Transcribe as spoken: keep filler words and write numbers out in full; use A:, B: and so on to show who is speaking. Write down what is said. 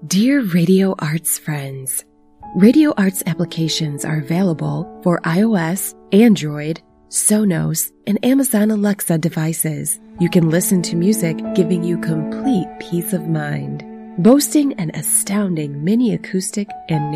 A: Dear Radio Arts friends, Radio Arts applications are available for iOS, Android, Sonos, and Amazon Alexa devices. You can listen to music giving you complete peace of mind. Boasting an astounding mini acoustic and